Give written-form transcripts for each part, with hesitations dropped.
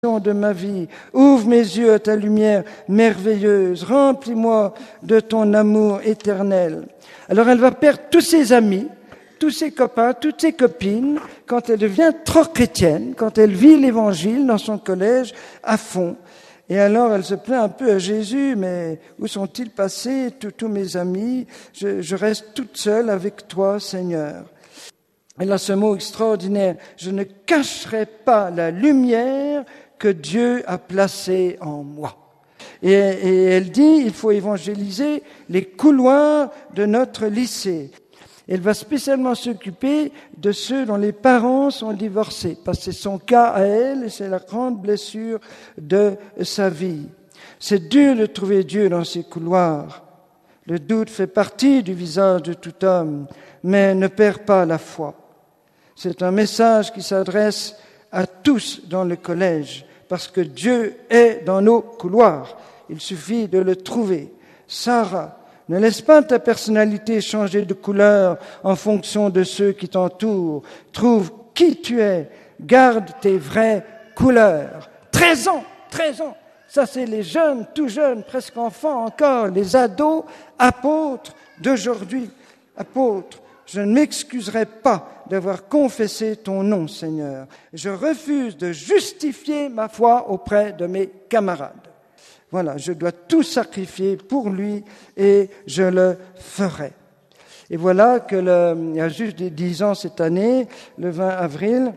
de ma vie. Ouvre mes yeux à ta lumière merveilleuse. Remplis-moi de ton amour éternel. Alors elle va perdre tous ses amis, tous ses copains, toutes ses copines, quand elle devient trop chrétienne, quand elle vit l'évangile dans son collège à fond. Et alors elle se plaint un peu à Jésus, mais où sont-ils passés, tous mes amis? Je reste toute seule avec toi, Seigneur. Elle a ce mot extraordinaire, je ne cacherai pas la lumière que Dieu a placée en moi. Et elle dit, il faut évangéliser les couloirs de notre lycée. Elle va spécialement s'occuper de ceux dont les parents sont divorcés, parce que c'est son cas à elle et c'est la grande blessure de sa vie. C'est dur de trouver Dieu dans ces couloirs. Le doute fait partie du visage de tout homme, mais ne perds pas la foi. C'est un message qui s'adresse à tous dans le collège, parce que Dieu est dans nos couloirs. Il suffit de le trouver. Sarah, ne laisse pas ta personnalité changer de couleur en fonction de ceux qui t'entourent. Trouve qui tu es. Garde tes vraies couleurs. 13 ans. Ça, c'est les jeunes, tout jeunes, presque enfants encore, les ados, apôtres d'aujourd'hui. Apôtres, je ne m'excuserai pas d'avoir confessé ton nom, Seigneur. Je refuse de justifier ma foi auprès de mes camarades. Voilà, je dois tout sacrifier pour lui et je le ferai. Et voilà que il y a juste 10 ans cette année, le 20 avril,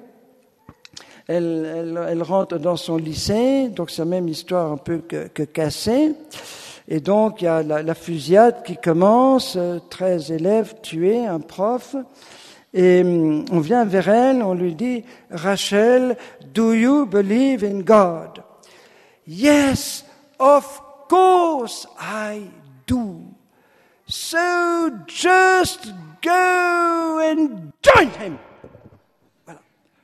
elle rentre dans son lycée, donc c'est la même histoire un peu que Cassé. Et donc il y a la fusillade qui commence, 13 élèves tués, un prof. Et on vient vers elle, on lui dit, Rachel, do you believe in God? Yes, of course I do. So just go and join him. Voilà.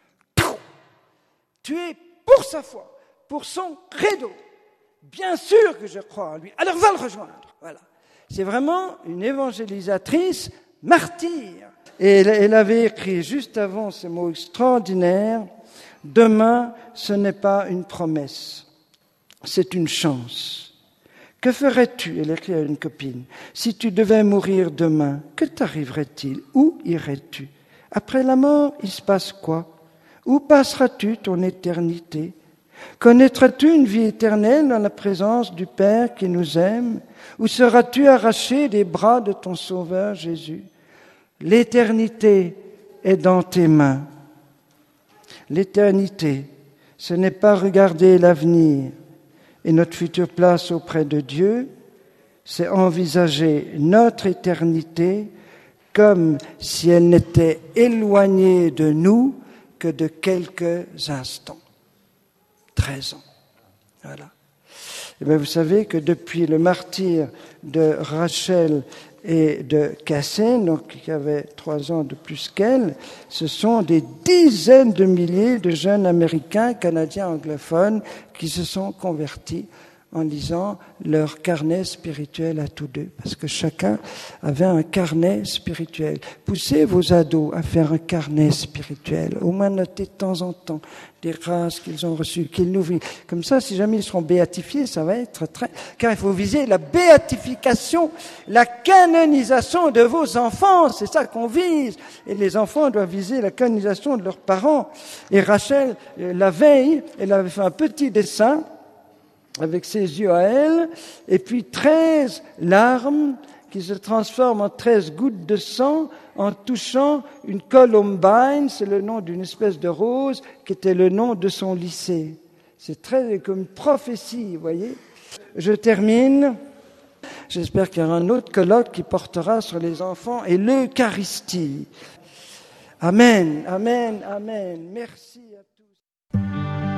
Tu es pour sa foi, pour son credo. Bien sûr que je crois en lui. Alors va le rejoindre. Voilà. C'est vraiment une évangélisatrice martyre. Et elle avait écrit juste avant ce mot extraordinaire, « Demain, ce n'est pas une promesse, c'est une chance. Que ferais-tu » elle écrit à une copine, « si tu devais mourir demain, que t'arriverait-il? Où irais-tu? Après la mort, il se passe quoi? Où passeras-tu ton éternité? Connaîtras-tu une vie éternelle dans la présence du Père qui nous aime? Ou seras-tu arraché des bras de ton Sauveur Jésus? L'éternité est dans tes mains. L'éternité, ce n'est pas regarder l'avenir et notre future place auprès de Dieu, c'est envisager notre éternité comme si elle n'était éloignée de nous que de quelques instants. 13 ans. Voilà. Et bien vous savez que depuis le martyre de Rachel et de Cassé, donc qui avait 3 ans de plus qu'elle, ce sont des dizaines de milliers de jeunes Américains, Canadiens, anglophones qui se sont convertis en lisant leur carnet spirituel à tous deux, parce que chacun avait un carnet spirituel. Poussez vos ados à faire un carnet spirituel, au moins noter de temps en temps des grâces qu'ils ont reçues, qu'ils nous vivent. Comme ça, si jamais ils seront béatifiés, ça va être très... Car il faut viser la béatification, la canonisation de vos enfants, c'est ça qu'on vise. Et les enfants doivent viser la canonisation de leurs parents. Et Rachel, la veille, elle avait fait un petit dessin avec ses yeux à elle, et puis 13 larmes qui se transforment en 13 gouttes de sang en touchant une columbine, c'est le nom d'une espèce de rose qui était le nom de son lycée. C'est très comme une prophétie, vous voyez. Je termine. J'espère qu'il y aura un autre colloque qui portera sur les enfants et l'Eucharistie. Amen, amen, amen. Merci à tous.